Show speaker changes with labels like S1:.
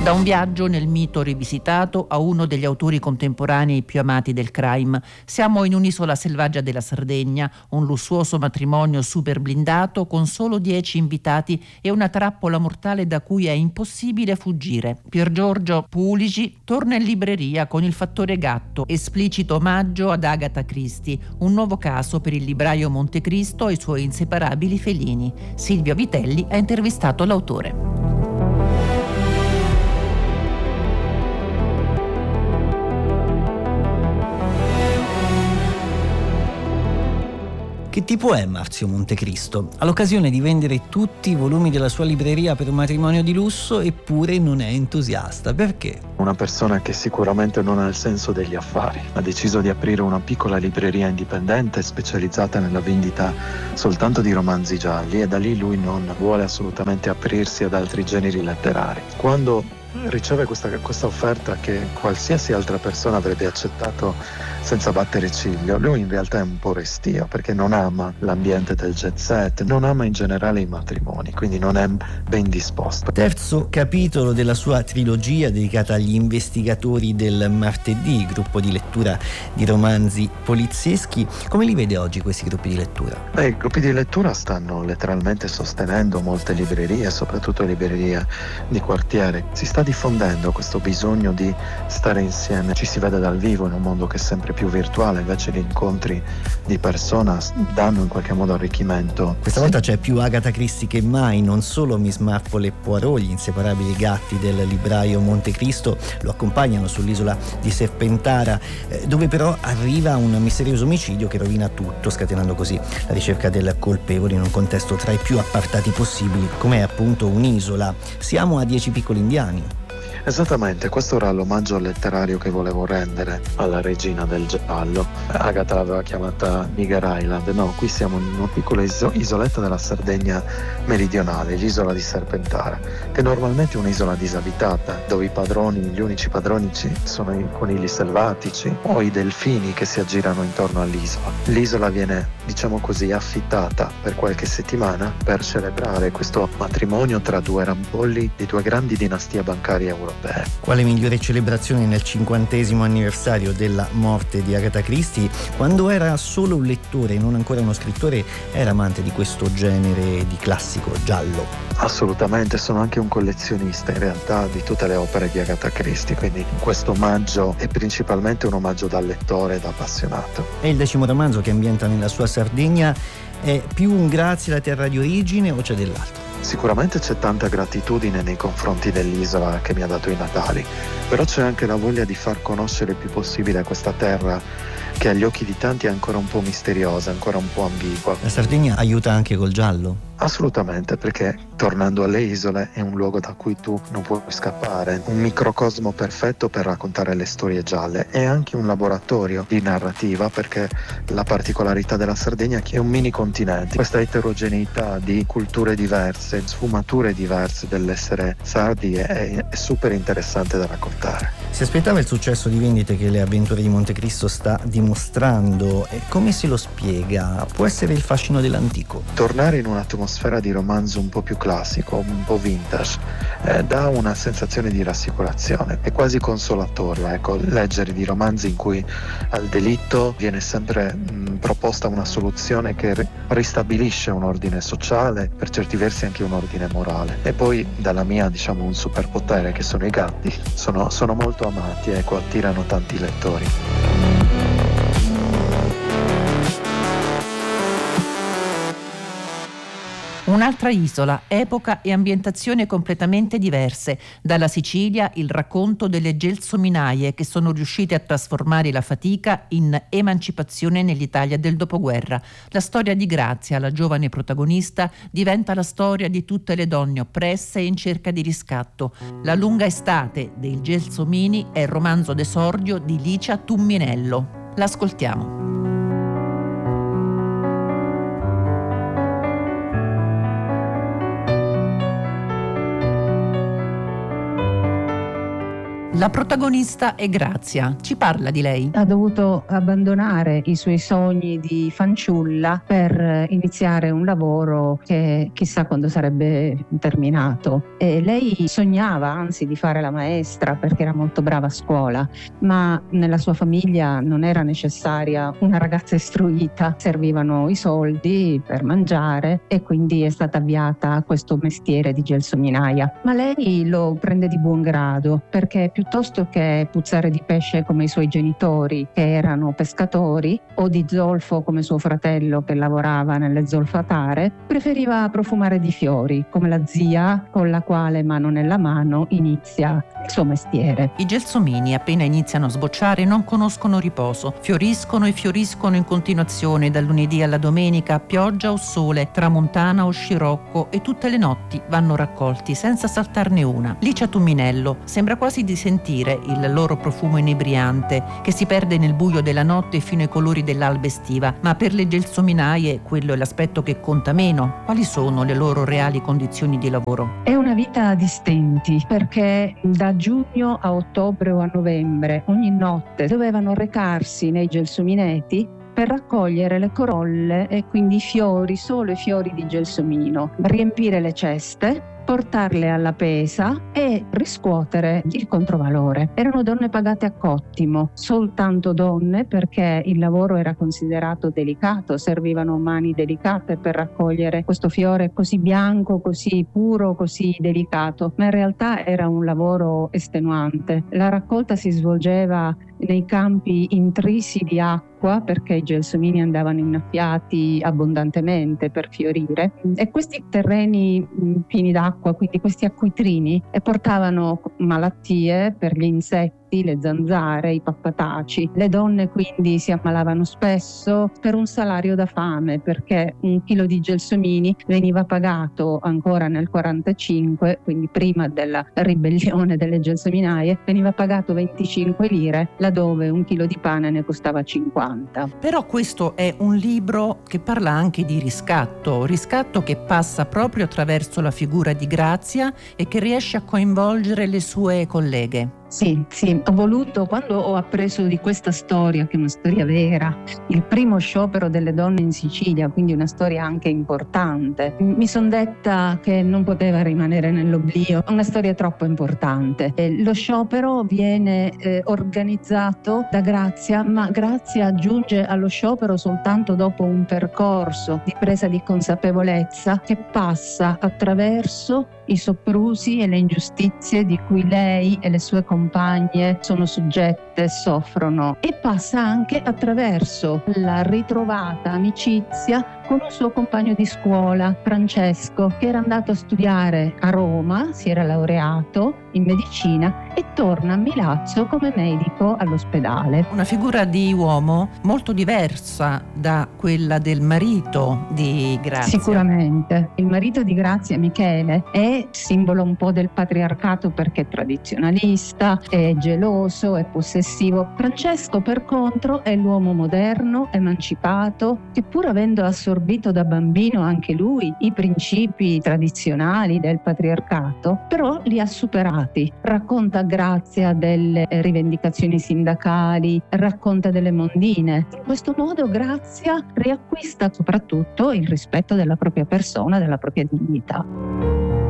S1: Da un viaggio nel mito rivisitato a uno degli autori contemporanei più amati del crime. Siamo in un'isola selvaggia della Sardegna, un lussuoso matrimonio super blindato con solo 10 invitati e una trappola mortale da cui è impossibile fuggire. Pier Giorgio Pulici torna in libreria con Il fattore gatto, esplicito omaggio ad Agatha Christie, un nuovo caso per il libraio Montecristo e i suoi inseparabili felini. Silvio Vitelli ha intervistato l'autore.
S2: Che tipo è Marzio Montecristo? Ha l'occasione di vendere tutti i volumi della sua libreria per un matrimonio di lusso, eppure non è entusiasta. Perché?
S3: Una persona che sicuramente non ha il senso degli affari. Ha deciso di aprire una piccola libreria indipendente specializzata nella vendita soltanto di romanzi gialli e da lì lui non vuole assolutamente aprirsi ad altri generi letterari. Quando riceve questa offerta che qualsiasi altra persona avrebbe accettato senza battere ciglio, lui in realtà è un po' restio perché non ama l'ambiente del jet set, non ama in generale i matrimoni, quindi non è ben disposto.
S2: Terzo capitolo della sua trilogia dedicata agli investigatori del martedì, gruppo di lettura di romanzi polizieschi. Come li vede oggi questi gruppi di lettura?
S3: I gruppi di lettura stanno letteralmente sostenendo molte librerie, soprattutto librerie di quartiere. Si sta diffondendo questo bisogno di stare insieme, ci si vede dal vivo in un mondo che è sempre più virtuale, invece gli incontri di persona danno in qualche modo arricchimento.
S2: Questa volta c'è più Agatha Christie che mai, non solo Miss Marple e Poirot, gli inseparabili gatti del libraio Montecristo, lo accompagnano sull'isola di Serpentara, dove però arriva un misterioso omicidio che rovina tutto, scatenando così la ricerca del colpevole in un contesto tra i più appartati possibili, come è appunto un'isola. Siamo a 10 piccoli indiani.
S3: Esattamente, questo era l'omaggio letterario che volevo rendere alla regina del giallo. Agatha l'aveva chiamata Nigger Island. No, qui siamo in una piccola isoletta della Sardegna meridionale, l'isola di Serpentara, che normalmente è un'isola disabitata, dove gli unici padroni sono i conigli selvatici o i delfini che si aggirano intorno all'isola. L'isola viene, diciamo così, affittata per qualche settimana per celebrare questo matrimonio tra due rampolli di due grandi dinastie bancarie europee.
S2: Quale migliore celebrazione nel 50° anniversario della morte di Agatha Christie? Quando era solo un lettore e non ancora uno scrittore, era amante di questo genere di classico giallo.
S3: Assolutamente, sono anche un collezionista in realtà di tutte le opere di Agatha Christie, quindi questo omaggio è principalmente un omaggio da lettore e da appassionato.
S2: È il 10° romanzo che ambienta nella sua Sardegna. È più un grazie alla terra di origine o c'è dell'altro?
S3: Sicuramente c'è tanta gratitudine nei confronti dell'isola che mi ha dato i natali, però c'è anche la voglia di far conoscere il più possibile questa terra che agli occhi di tanti è ancora un po' misteriosa, ancora un po' ambigua.
S2: La Sardegna aiuta anche col giallo?
S3: Assolutamente, perché tornando alle isole è un luogo da cui tu non puoi scappare, un microcosmo perfetto per raccontare le storie gialle, è anche un laboratorio di narrativa perché la particolarità della Sardegna è che è un mini continente, questa eterogeneità di culture diverse, sfumature diverse dell'essere sardi è super interessante da raccontare.
S2: Si aspettava il successo di vendite che Le avventure di Montecristo sta dimostrando, e come se lo spiega? Può essere il fascino dell'antico?
S3: Tornare in un'atmosfera di romanzo un po' più classico, un po' vintage, dà una sensazione di rassicurazione, è quasi consolatorio, ecco, leggere di romanzi in cui al delitto viene sempre proposta una soluzione che ristabilisce un ordine sociale, per certi versi anche un ordine morale. E poi dalla mia, diciamo, un superpotere che sono i gatti, sono molto amati, ecco, attirano tanti lettori.
S1: Un'altra isola, epoca e ambientazione completamente diverse. Dalla Sicilia il racconto delle gelsomminaie che sono riuscite a trasformare la fatica in emancipazione nell'Italia del dopoguerra. La storia di Grazia, la giovane protagonista, diventa la storia di tutte le donne oppresse e in cerca di riscatto. La lunga estate dei gelsomini è il romanzo d'esordio di Licia Tumminello. L'ascoltiamo. La protagonista è Grazia. Ci parla di lei.
S4: Ha dovuto abbandonare i suoi sogni di fanciulla per iniziare un lavoro che chissà quando sarebbe terminato. E lei sognava anzi di fare la maestra perché era molto brava a scuola, ma nella sua famiglia non era necessaria una ragazza istruita, servivano i soldi per mangiare e quindi è stata avviata a questo mestiere di gelsominaia. Ma lei lo prende di buon grado perché piuttosto che puzzare di pesce come i suoi genitori che erano pescatori o di zolfo come suo fratello che lavorava nelle zolfatare, preferiva profumare di fiori come la zia con la quale mano nella mano inizia il suo mestiere.
S1: I gelsomini appena iniziano a sbocciare non conoscono riposo, fioriscono e fioriscono in continuazione dal lunedì alla domenica, pioggia o sole, tramontana o scirocco, e tutte le notti vanno raccolti senza saltarne una. Licia Tumminello sembra quasi di sentire il loro profumo inebriante che si perde nel buio della notte fino ai colori dell'alba estiva, ma per le gelsominaie quello è l'aspetto che conta meno. Quali sono le loro reali condizioni di lavoro?
S4: È una vita di stenti perché da giugno a ottobre o a novembre ogni notte dovevano recarsi nei gelsomineti per raccogliere le corolle e quindi i fiori, solo i fiori di gelsomino, riempire le ceste, portarle alla pesa e riscuotere il controvalore. Erano donne pagate a cottimo, soltanto donne perché il lavoro era considerato delicato, servivano mani delicate per raccogliere questo fiore così bianco, così puro, così delicato, ma in realtà era un lavoro estenuante. La raccolta si svolgeva nei campi intrisi di acqua perché i gelsomini andavano innaffiati abbondantemente per fiorire e questi terreni pieni d'acqua, quindi questi acquitrini, portavano malattie per gli insetti, le zanzare, i pappataci. Le donne quindi si ammalavano spesso per un salario da fame perché un chilo di gelsomini veniva pagato ancora nel 45, quindi prima della ribellione delle gelsominaie, veniva pagato 25 lire laddove un chilo di pane ne costava 50.
S1: Però questo è un libro che parla anche di riscatto che passa proprio attraverso la figura di Grazia e che riesce a coinvolgere le sue colleghe.
S4: Sì, ho voluto, quando ho appreso di questa storia, che è una storia vera, il primo sciopero delle donne in Sicilia, quindi una storia anche importante, mi sono detta che non poteva rimanere nell'oblio, una storia troppo importante. Lo sciopero viene organizzato da Grazia, ma Grazia giunge allo sciopero soltanto dopo un percorso di presa di consapevolezza che passa attraverso i soprusi e le ingiustizie di cui lei e le sue compagne sono soggette e soffrono, e passa anche attraverso la ritrovata amicizia con un suo compagno di scuola, Francesco, che era andato a studiare a Roma, si era laureato in medicina e torna a Milazzo come medico all'ospedale.
S1: Una figura di uomo molto diversa da quella del marito di Grazia.
S4: Sicuramente. Il marito di Grazia, Michele, è simbolo un po' del patriarcato perché è tradizionalista, è geloso, è possessivo. Francesco, per contro, è l'uomo moderno, emancipato, che pur avendo assorbito da bambino anche lui i principi tradizionali del patriarcato, però li ha superati. Racconta Grazia delle rivendicazioni sindacali, racconta delle mondine. In questo modo Grazia riacquista soprattutto il rispetto della propria persona, della propria dignità.